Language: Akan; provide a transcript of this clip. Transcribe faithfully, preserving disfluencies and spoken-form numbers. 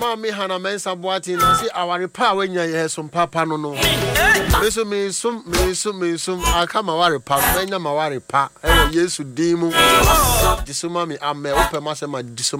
Mammy Hannah Mensa Boatin, I see our power when you have some papa no no. Miss me, some, me, some, me, some, I come a worry pa, when I'm a worry pa, and yes, demo. Disumami, I'm a open master, my disum.